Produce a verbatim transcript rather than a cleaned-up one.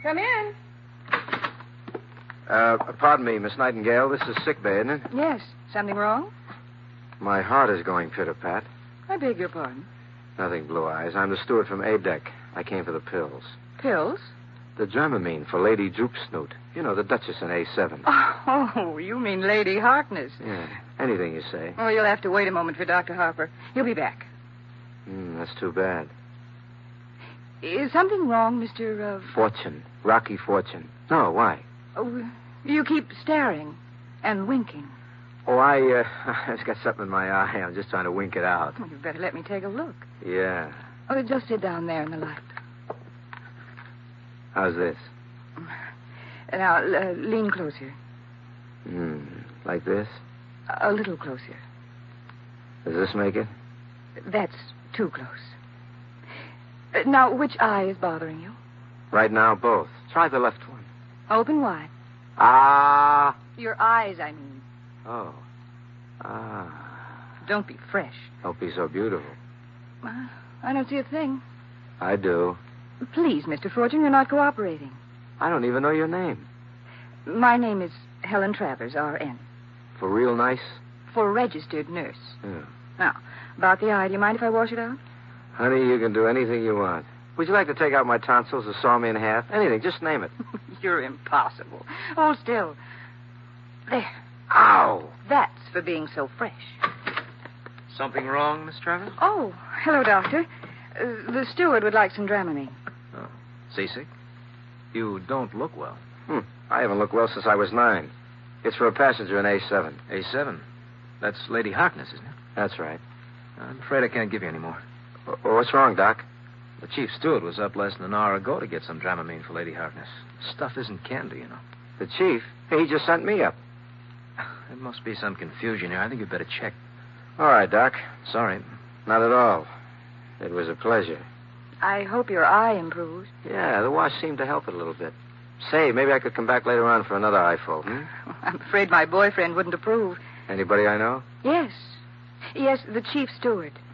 Come in. Uh, pardon me, Miss Nightingale. This is sick bay, isn't it? Yes. Something wrong? My heart is going pitter-pat. I beg your pardon. Nothing, Blue Eyes. I'm the steward from A-Deck. I came for the pills. Pills? The Dramamine for Lady Droop Snoot. You know, the Duchess in A seven. Oh, you mean Lady Harkness. Yeah, anything you say. Oh, you'll have to wait a moment for Doctor Harper. He'll be back. Mm, that's too bad. Is something wrong, Mister Uh... Fortune. Rocky Fortune. No, why? Oh, you keep staring and winking. Oh, I, uh, I've got something in my eye. I'm just trying to wink it out. Oh, you better let me take a look. Yeah. Oh, just sit down there in the light. How's this? Now, uh, lean closer. Hmm. Like this? A little closer. Does this make it? That's too close. Uh, now, which eye is bothering you? Right now, both. Try the left one. Open wide. Ah. Your eyes, I mean. Oh. Ah. Don't be fresh. Don't be so beautiful. Uh, I don't see a thing. I do. Please, Mister Fortune, you're not cooperating. I don't even know your name. My name is Helen Travers, R N. For real nice? For registered nurse. Yeah. Now, about the eye, do you mind if I wash it out? Honey, you can do anything you want. Would you like to take out my tonsils or saw me in half? Anything, just name it. You're impossible. Hold still. There. Ow! That's for being so fresh. Something wrong, Miss Travers? Oh, hello, Doctor. Uh, the steward would like some Dramamine. Oh, seasick? You don't look well. Hmm. I haven't looked well since I was nine. It's for a passenger in A seven. A seven? That's Lady Harkness, isn't it? That's right. I'm afraid I can't give you any more. W- what's wrong, Doc? The chief steward was up less than an hour ago to get some Dramamine for Lady Harkness. Stuff isn't candy, you know. The chief? He just sent me up. There must be some confusion here. I think you'd better check. All right, Doc. Sorry. Not at all. It was a pleasure. I hope your eye improves. Yeah, the wash seemed to help it a little bit. Say, maybe I could come back later on for another eyeful, hmm? I'm afraid my boyfriend wouldn't approve. Anybody I know? Yes. Yes, the chief steward.